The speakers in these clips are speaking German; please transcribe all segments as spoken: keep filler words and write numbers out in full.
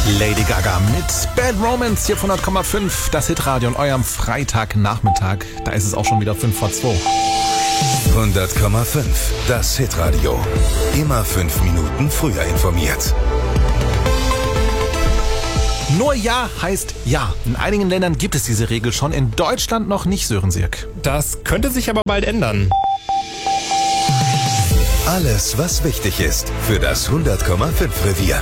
Lady Gaga mit Bad Romance hier von hundert Komma fünf, das Hitradio an eurem Freitagnachmittag. Da ist es auch schon wieder fünf vor zwei. hundert Komma fünf, das Hitradio. Immer fünf Minuten früher informiert. Nur Ja heißt Ja. In einigen Ländern gibt es diese Regel schon, in Deutschland noch nicht, Sören Sirk. Das könnte sich aber bald ändern. Alles, was wichtig ist für das hundert Komma fünf Revier.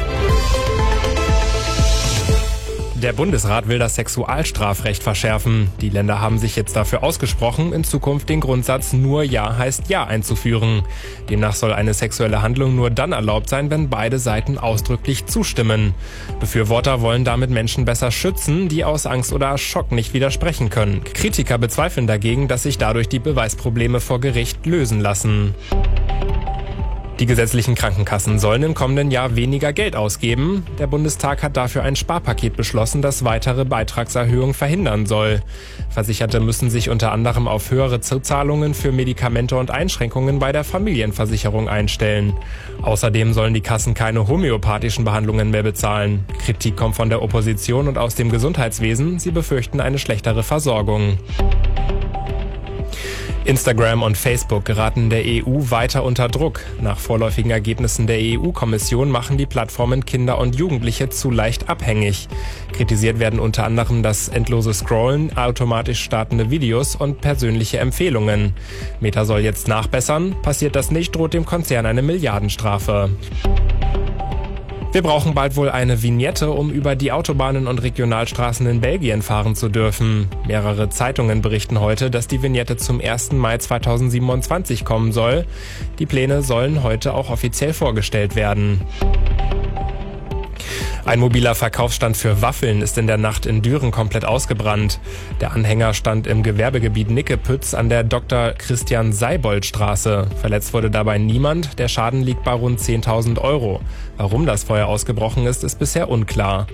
Der Bundesrat will das Sexualstrafrecht verschärfen. Die Länder haben sich jetzt dafür ausgesprochen, in Zukunft den Grundsatz Nur Ja heißt Ja einzuführen. Demnach soll eine sexuelle Handlung nur dann erlaubt sein, wenn beide Seiten ausdrücklich zustimmen. Befürworter wollen damit Menschen besser schützen, die aus Angst oder Schock nicht widersprechen können. Kritiker bezweifeln dagegen, dass sich dadurch die Beweisprobleme vor Gericht lösen lassen. Die gesetzlichen Krankenkassen sollen im kommenden Jahr weniger Geld ausgeben. Der Bundestag hat dafür ein Sparpaket beschlossen, das weitere Beitragserhöhungen verhindern soll. Versicherte müssen sich unter anderem auf höhere Zuzahlungen für Medikamente und Einschränkungen bei der Familienversicherung einstellen. Außerdem sollen die Kassen keine homöopathischen Behandlungen mehr bezahlen. Kritik kommt von der Opposition und aus dem Gesundheitswesen. Sie befürchten eine schlechtere Versorgung. Instagram und Facebook geraten der E U weiter unter Druck. Nach vorläufigen Ergebnissen der E U-Kommission machen die Plattformen Kinder und Jugendliche zu leicht abhängig. Kritisiert werden unter anderem das endlose Scrollen, automatisch startende Videos und persönliche Empfehlungen. Meta soll jetzt nachbessern. Passiert das nicht, droht dem Konzern eine Milliardenstrafe. Wir brauchen bald wohl eine Vignette, um über die Autobahnen und Regionalstraßen in Belgien fahren zu dürfen. Mehrere Zeitungen berichten heute, dass die Vignette zum ersten Mai zweitausendsiebenundzwanzig kommen soll. Die Pläne sollen heute auch offiziell vorgestellt werden. Ein mobiler Verkaufsstand für Waffeln ist in der Nacht in Düren komplett ausgebrannt. Der Anhänger stand im Gewerbegebiet Nickepütz an der Doktor Christian Seibold Straße. Verletzt wurde dabei niemand, der Schaden liegt bei rund zehntausend Euro. Warum das Feuer ausgebrochen ist, ist bisher unklar.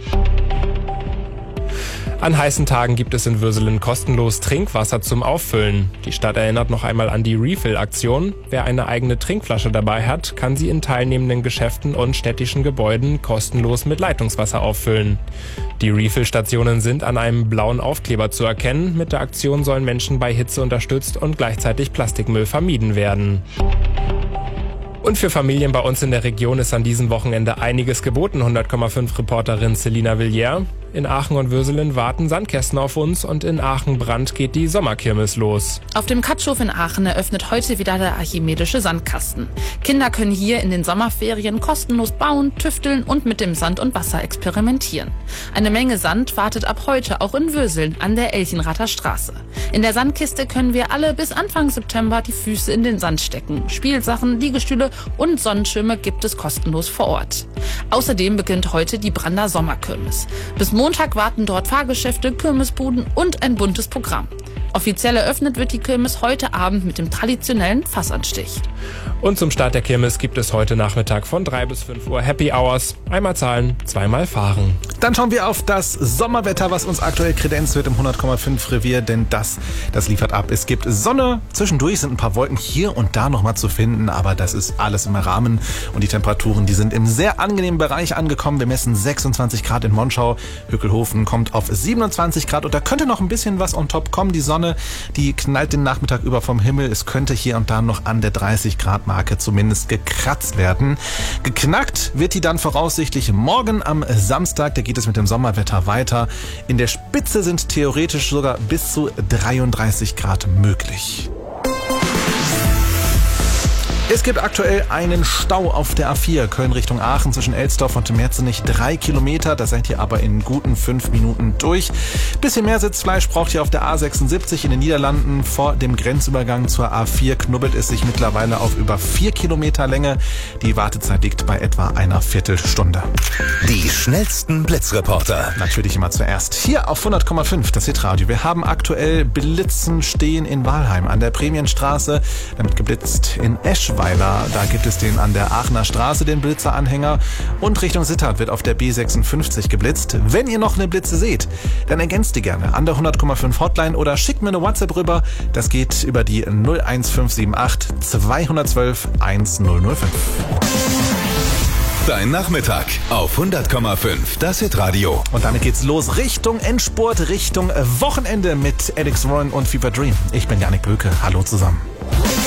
An heißen Tagen gibt es in Würselen kostenlos Trinkwasser zum Auffüllen. Die Stadt erinnert noch einmal an die Refill-Aktion. Wer eine eigene Trinkflasche dabei hat, kann sie in teilnehmenden Geschäften und städtischen Gebäuden kostenlos mit Leitungswasser auffüllen. Die Refill-Stationen sind an einem blauen Aufkleber zu erkennen. Mit der Aktion sollen Menschen bei Hitze unterstützt und gleichzeitig Plastikmüll vermieden werden. Und für Familien bei uns in der Region ist an diesem Wochenende einiges geboten, hundert Komma fünf Reporterin Selina Villiers. In Aachen und Würselen warten Sandkästen auf uns und in Aachen-Brand geht die Sommerkirmes los. Auf dem Katschhof in Aachen eröffnet heute wieder der archimedische Sandkasten. Kinder können hier in den Sommerferien kostenlos bauen, tüfteln und mit dem Sand und Wasser experimentieren. Eine Menge Sand wartet ab heute auch in Würseln an der Elchenrather Straße. In der Sandkiste können wir alle bis Anfang September die Füße in den Sand stecken. Spielsachen, Liegestühle und Sonnenschirme gibt es kostenlos vor Ort. Außerdem beginnt heute die Brander Sommerkirmes. Bis Montag warten dort Fahrgeschäfte, Kirmesbuden und ein buntes Programm. Offiziell eröffnet wird die Kirmes heute Abend mit dem traditionellen Fassanstich. Und zum Start der Kirmes gibt es heute Nachmittag von drei bis fünf Uhr Happy Hours. Einmal zahlen, zweimal fahren. Dann schauen wir auf das Sommerwetter, was uns aktuell kredenzt wird im hundert Komma fünf Revier, denn das, das liefert ab. Es gibt Sonne, zwischendurch sind ein paar Wolken hier und da nochmal zu finden, aber das ist alles im Rahmen und die Temperaturen, die sind im sehr angenehmen Bereich angekommen. Wir messen sechsundzwanzig Grad in Monschau, Hückelhofen kommt auf siebenundzwanzig Grad und da könnte noch ein bisschen was on top kommen. Die Sonne, die knallt den Nachmittag über vom Himmel. Es könnte hier und da noch an der dreißig Grad Marke zumindest gekratzt werden. Geknackt wird die dann voraussichtlich morgen am Samstag. Da geht es mit dem Sommerwetter weiter. In der Spitze sind theoretisch sogar bis zu dreiunddreißig Grad möglich. Es gibt aktuell einen Stau auf der A vier Köln Richtung Aachen zwischen Elsdorf und Merzenich. Drei Kilometer, da seid ihr aber in guten fünf Minuten durch. Bisschen mehr Sitzfleisch braucht ihr auf der A sechsundsiebzig in den Niederlanden. Vor dem Grenzübergang zur A vier knubbelt es sich mittlerweile auf über vier Kilometer Länge. Die Wartezeit liegt bei etwa einer Viertelstunde. Die schnellsten Blitzreporter. Natürlich immer zuerst. Hier auf hundert Komma fünf, das Hitradio. Wir haben aktuell Blitzen stehen in Walheim an der Prämienstraße. Damit geblitzt in Eschweiler. Da gibt es den an der Aachener Straße, den Blitzeranhänger. Und Richtung Sittard wird auf der B sechsundfünfzig geblitzt. Wenn ihr noch eine Blitze seht, dann ergänzt die gerne an der hundert Komma fünf Hotline oder schickt mir eine WhatsApp rüber. Das geht über die null eins fünf sieben acht zwei eins zwei eins null null fünf. Dein Nachmittag auf hundert Komma fünf, das Hitradio. Und damit geht's los Richtung Endspurt, Richtung Wochenende mit Alex Warren und Fever Dream. Ich bin Janik Böke. Hallo zusammen.